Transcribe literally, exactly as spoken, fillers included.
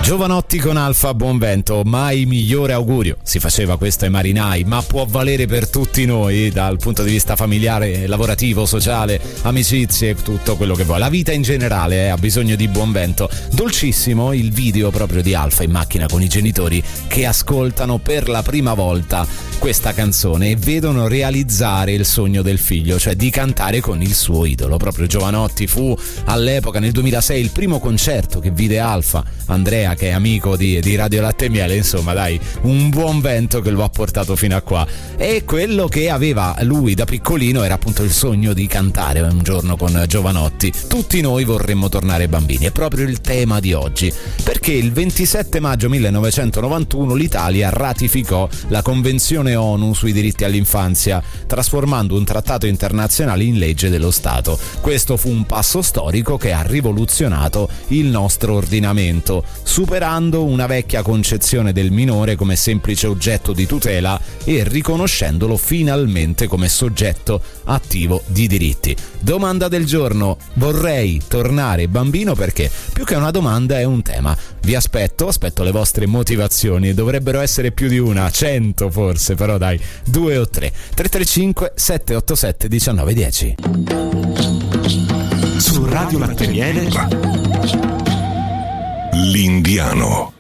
Giovanotti con Alfa, buon vento, mai migliore augurio. Si faceva questo ai marinai, ma può valere per tutti noi dal punto di vista familiare, lavorativo, sociale, amicizie, tutto quello che vuoi. La vita in generale eh, ha bisogno di buon vento. Dolcissimo il video proprio di Alfa in macchina con i genitori che ascoltano per la prima volta questa canzone e vedono realizzare il sogno del figlio, cioè di cantare con il suo idolo. Proprio Giovanotti fu all'epoca, nel duemilasei, il primo concerto che vide Alfa. Andrea, che è amico di, di Radio Latte e Miele, insomma dai, un buon vento che lo ha portato fino a qua. E quello che aveva lui da piccolino era appunto il sogno di cantare un giorno con Giovanotti. Tutti noi vorremmo tornare bambini, è proprio il tema di oggi, perché il ventisette maggio millenovecentonovantuno l'Italia ratificò la Convenzione ONU sui diritti all'infanzia, trasformando un trattato internazionale in legge dello Stato. Questo fu un passo storico che ha rivoluzionato il nostro ordinamento, superando una vecchia concezione del minore come semplice oggetto di tutela e riconoscendolo finalmente come soggetto attivo di diritti. Domanda del giorno: vorrei tornare bambino perché? Più che una domanda è un tema. Vi aspetto, aspetto le vostre motivazioni, dovrebbero essere più di una, cento forse, però dai, due o tre. tre tre cinque sette otto sette uno nove uno zero. Su Radio Latte e Miele L'Indiano.